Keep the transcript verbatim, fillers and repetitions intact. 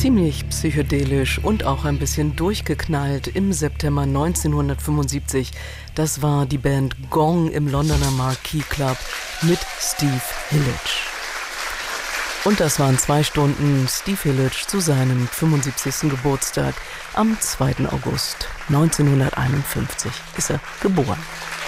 Ziemlich psychedelisch und auch ein bisschen durchgeknallt im September neunzehnhundertfünfundsiebzig. Das war die Band Gong im Londoner Marquee Club mit Steve Hillage. Und das waren zwei Stunden Steve Hillage zu seinem fünfundsiebzigsten Geburtstag. Am zweiten August neunzehnhunderteinundfünfzig ist er geboren.